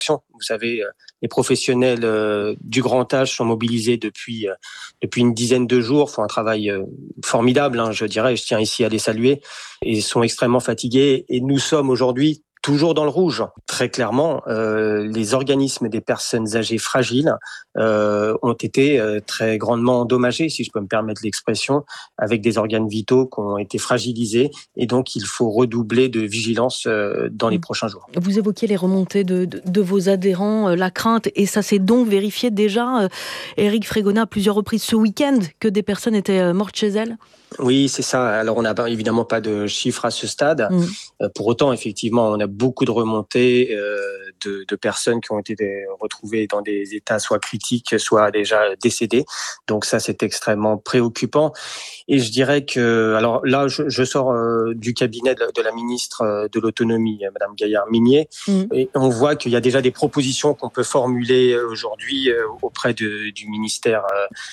Vous savez, les professionnels du grand âge sont mobilisés depuis une dizaine de jours, font un travail formidable, je dirais, je tiens ici à les saluer, et sont extrêmement fatigués. Et nous sommes aujourd'hui toujours dans le rouge. Très clairement, les organismes des personnes âgées fragiles ont été très grandement endommagés, si je peux me permettre l'expression, avec des organes vitaux qui ont été fragilisés. Et donc, il faut redoubler de vigilance dans les prochains jours. Vous évoquiez les remontées de vos adhérents, la crainte, et ça s'est donc vérifié déjà, Éric Fragonard, à plusieurs reprises ce week-end, que des personnes étaient mortes chez elles ? Oui, c'est ça. Alors, on n'a évidemment pas de chiffres à ce stade. Pour autant, effectivement, on a beaucoup de remontées de personnes qui ont été retrouvées dans des états soit critiques, soit déjà décédées. Donc ça, c'est extrêmement préoccupant. Et je dirais que, alors là, je sors du cabinet de la ministre de l'Autonomie, Madame Gaillard-Minier, et on voit qu'il y a déjà des propositions qu'on peut formuler aujourd'hui auprès du ministère.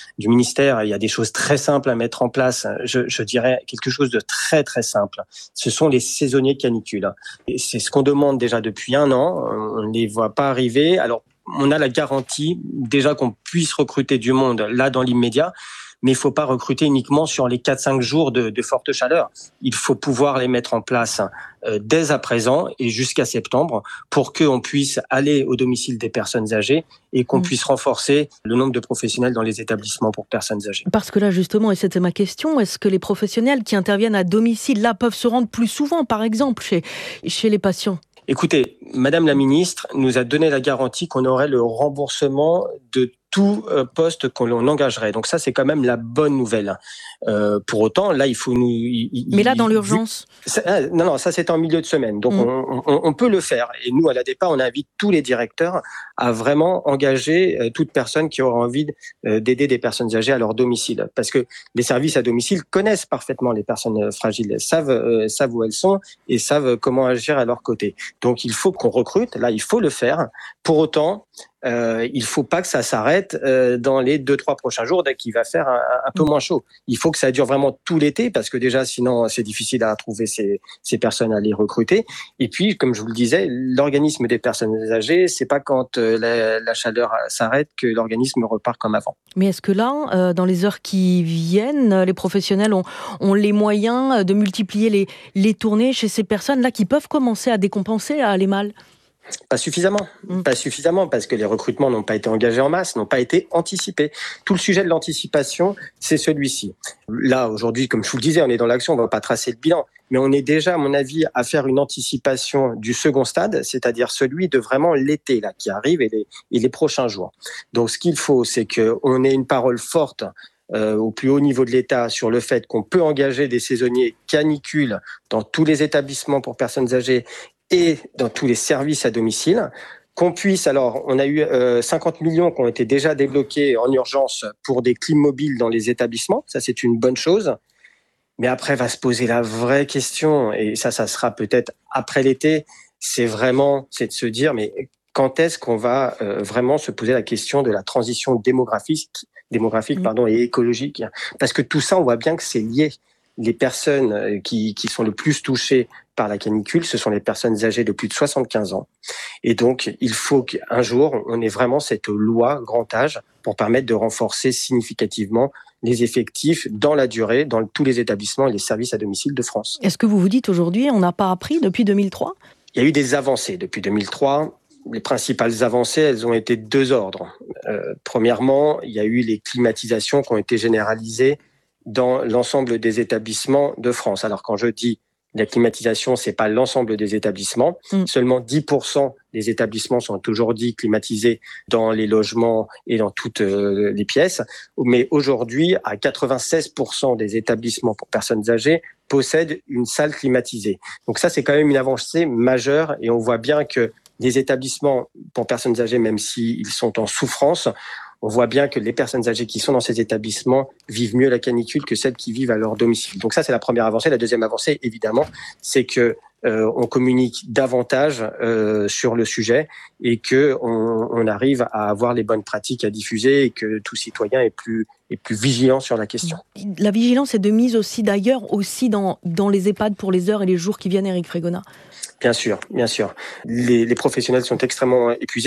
Il y a des choses très simples à mettre en place. Je dirais quelque chose de très très simple. Ce sont les saisonniers de canicule. Et c'est ce qu'on demande déjà depuis 1 an. On ne les voit pas arriver. Alors, on a la garantie déjà qu'on puisse recruter du monde là dans l'immédiat. Mais il ne faut pas recruter uniquement sur les 4-5 jours de forte chaleur. Il faut pouvoir les mettre en place dès à présent et jusqu'à septembre pour qu'on puisse aller au domicile des personnes âgées et qu'on puisse renforcer le nombre de professionnels dans les établissements pour personnes âgées. Parce que là, justement, et c'était ma question, est-ce que les professionnels qui interviennent à domicile, là, peuvent se rendre plus souvent, par exemple, chez les patients ? Écoutez, Madame la ministre nous a donné la garantie qu'on aurait le remboursement de tout poste qu'on engagerait. Donc ça, c'est quand même la bonne nouvelle. Pour autant, là, il faut nous... Mais là, dans l'urgence Non, ça, c'est en milieu de semaine. Donc, on peut le faire. Et nous, à l'ADEPA, on invite tous les directeurs à vraiment engager toute personne qui aura envie d'aider des personnes âgées à leur domicile. Parce que les services à domicile connaissent parfaitement les personnes fragiles, savent où elles sont et savent comment agir à leur côté. Donc, il faut qu'on recrute. Là, il faut le faire. Pour autant, il faut pas que ça s'arrête dans les 2-3 prochains jours dès qu'il va faire un peu moins chaud. Il faut que ça dure vraiment tout l'été parce que déjà sinon c'est difficile à trouver ces personnes à les recruter. Et puis comme je vous le disais, l'organisme des personnes âgées, c'est pas quand la chaleur s'arrête que l'organisme repart comme avant. Mais est-ce que là, dans les heures qui viennent, les professionnels ont les moyens de multiplier les tournées chez ces personnes-là qui peuvent commencer à décompenser, à aller mal ? Pas suffisamment, parce que les recrutements n'ont pas été engagés en masse, n'ont pas été anticipés. Tout le sujet de l'anticipation, c'est celui-ci. Là, aujourd'hui, comme je vous le disais, on est dans l'action, on ne va pas tracer le bilan, mais on est déjà, à mon avis, à faire une anticipation du second stade, c'est-à-dire celui de vraiment l'été là qui arrive et les prochains jours. Donc, ce qu'il faut, c'est qu'on ait une parole forte au plus haut niveau de l'État sur le fait qu'on peut engager des saisonniers canicules dans tous les établissements pour personnes âgées et dans tous les services à domicile, qu'on puisse, alors on a eu 50 millions qui ont été déjà débloqués en urgence pour des clim mobiles dans les établissements, ça c'est une bonne chose, mais après va se poser la vraie question, et ça sera peut-être après l'été, c'est de se dire, mais quand est-ce qu'on va vraiment se poser la question de la transition démographique et écologique, parce que tout ça on voit bien que c'est lié. Les personnes qui sont le plus touchées par la canicule, ce sont les personnes âgées de plus de 75 ans. Et donc, il faut qu'un jour, on ait vraiment cette loi grand âge pour permettre de renforcer significativement les effectifs dans la durée, dans tous les établissements et les services à domicile de France. Est-ce que vous vous dites aujourd'hui, on n'a pas appris depuis 2003 ? Il y a eu des avancées depuis 2003. Les principales avancées, elles ont été de 2 ordres. Premièrement, il y a eu les climatisations qui ont été généralisées dans l'ensemble des établissements de France. Alors quand je dis la climatisation, c'est pas l'ensemble des établissements. Seulement 10% des établissements sont aujourd'hui climatisés dans les logements et dans toutes les pièces. Mais aujourd'hui, à 96% des établissements pour personnes âgées possèdent une salle climatisée. Donc ça, c'est quand même une avancée majeure et on voit bien que les établissements pour personnes âgées, même s'ils sont en souffrance, on voit bien que les personnes âgées qui sont dans ces établissements vivent mieux la canicule que celles qui vivent à leur domicile. Donc ça, c'est la première avancée. La deuxième avancée, évidemment, c'est que on communique davantage sur le sujet et que on arrive à avoir les bonnes pratiques à diffuser et que tout citoyen est plus vigilant sur la question. La vigilance est de mise aussi d'ailleurs aussi dans les EHPAD pour les heures et les jours qui viennent, Éric Fragonard. Bien sûr. Les professionnels sont extrêmement épuisés.